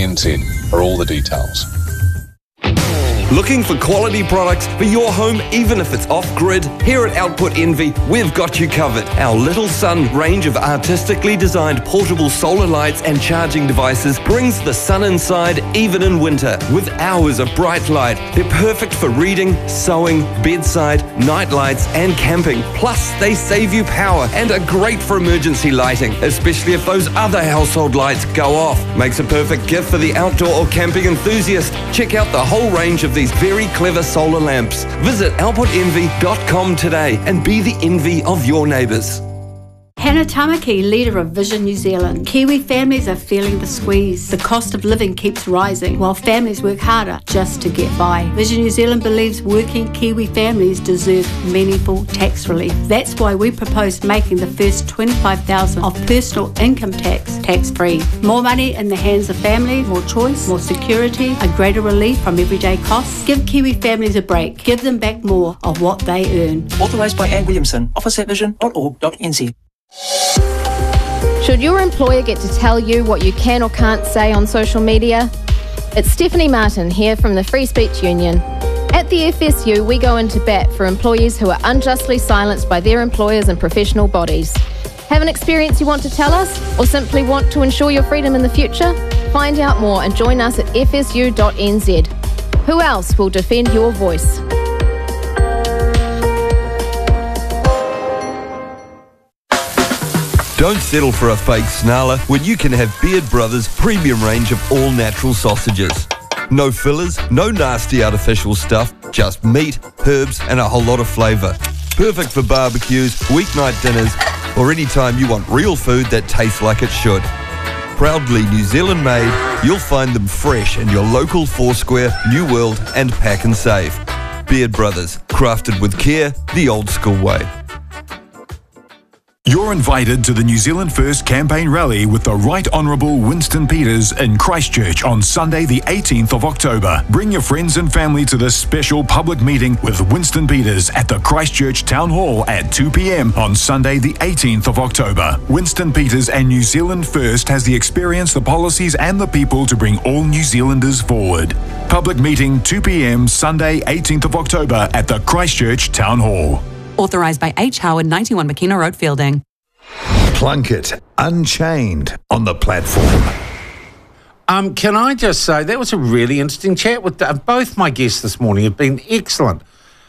output.nz for all the details. Looking for quality products for your home, even if it's off-grid? Here at Output Envy, we've got you covered. Our Little Sun range of artistically designed portable solar lights and charging devices brings the sun inside even in winter with hours of bright light. They're perfect for reading, sewing, bedside, night lights and camping. Plus, they save you power and are great for emergency lighting, especially if those other household lights go off. Makes a perfect gift for the outdoor or camping enthusiast. Check out the whole range of these very clever solar lamps. Visit outputenvy.com today and be the envy of your neighbours. Hannah Tamaki, leader of Vision New Zealand. Kiwi families are feeling the squeeze. The cost of living keeps rising while families work harder just to get by. Vision New Zealand believes working Kiwi families deserve meaningful tax relief. That's why we propose making the first $25,000 of personal income tax-free. More money in the hands of families, more choice, more security, a greater relief from everyday costs. Give Kiwi families a break. Give them back more of what they earn. Authorised by Anne Williamson. Office at vision.org.nz. Should your employer get to tell you what you can or can't say on social media? It's Stephanie Martin here from the Free Speech Union. At the FSU, we go into bat for employees who are unjustly silenced by their employers and professional bodies. Have an experience you want to tell us, or simply want to ensure your freedom in the future? Find out more and join us at fsu.nz. Who else will defend your voice? Don't settle for a fake snarler when you can have Beard Brothers' premium range of all-natural sausages. No fillers, no nasty artificial stuff, just meat, herbs and a whole lot of flavour. Perfect for barbecues, weeknight dinners or any time you want real food that tastes like it should. Proudly New Zealand made, you'll find them fresh in your local Foursquare, New World and Pack and Save. Beard Brothers, crafted with care, the old school way. You're invited to the New Zealand First campaign rally with the Right Honourable Winston Peters in Christchurch on Sunday the 18th of October. Bring your friends and family to this special public meeting with Winston Peters at the Christchurch Town Hall at 2 p.m. on Sunday the 18th of October. Winston Peters and New Zealand First has the experience, the policies and the people to bring all New Zealanders forward. Public meeting 2 p.m. Sunday 18th of October at the Christchurch Town Hall. Authorised by H. Howard, 91 McKenna Road, Fielding. Plunkett, Unchained on the platform. Can I just say, that was a really interesting chat with both my guests this morning. Have been excellent.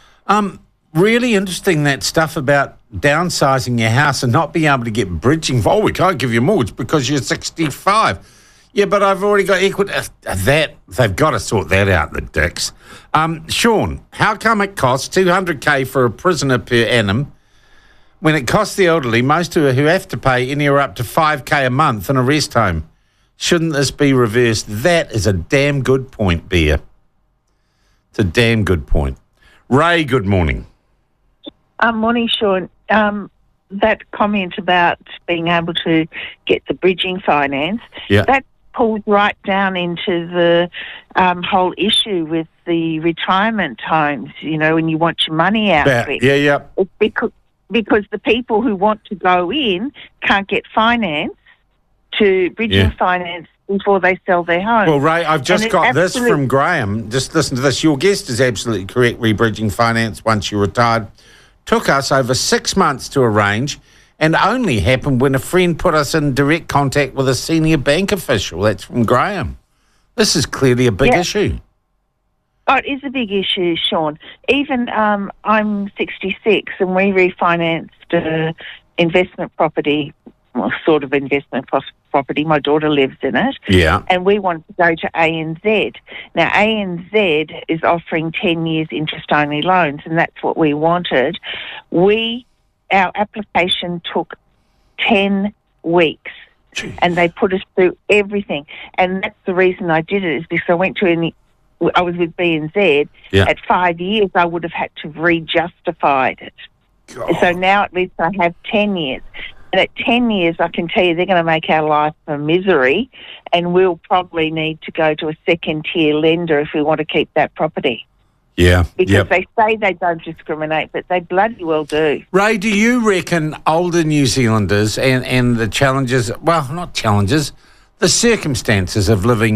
Really interesting, that stuff about downsizing your house and not being able to get bridging. Oh, we can't give you a mortgage because you're 65. Yeah, but I've already got equity. They've got to sort that out, the dicks. Sean, how come it costs $200K for a prisoner per annum when it costs the elderly, most who have to pay anywhere up to $5K a month in a rest home? Shouldn't this be reversed? That is a damn good point, Bear. It's a damn good point. Ray, good morning. Morning, Sean. That comment about being able to get the bridging finance, that pulls right down into the whole issue with the retirement homes, you know, when you want your money out of it. Yeah. It's because the people who want to go in can't get finance to bridging finance before they sell their home. Well, Ray, I've just got this from Graham. Just listen to this. Your guest is absolutely correct. Rebridging finance once you retired took us over 6 months to arrange and only happened when a friend put us in direct contact with a senior bank official. That's from Graham. This is clearly a big issue. Oh, it is a big issue, Sean. Even I'm 66 and we refinanced an investment property, well, sort of investment property. My daughter lives in it. Yeah. And we wanted to go to ANZ. Now, ANZ is offering 10 years interest-only loans, and that's what we wanted. Our application took 10 weeks. Jeez. And they put us through everything. And that's the reason I did it, is because I went to I was with BNZ. Yeah. At 5 years, I would have had to have re-justified it. God. So now at least I have 10 years. And at 10 years, I can tell you they're going to make our life a misery, and we'll probably need to go to a second-tier lender if we want to keep that property. Yeah. Because they say they don't discriminate, but they bloody well do. Ray, do you reckon older New Zealanders and the challenges, well, not challenges, the circumstances of living